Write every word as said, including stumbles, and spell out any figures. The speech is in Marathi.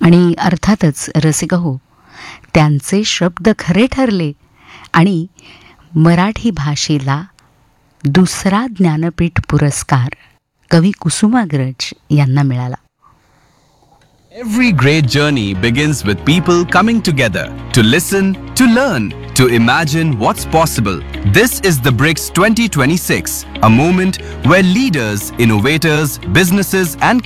आणि अर्थातच रसिका हो, त्यांचे शब्द खरे ठरले आणि मराठी भाषेला दुसरा ज्ञानपीठ पुरस्कार कवी कुसुमाग्रज यांना मिळाला. Every great journey begins with people coming together to listen, to learn, to imagine what's possible. This is the BRICS twenty twenty-six, a moment where leaders, innovators, businesses and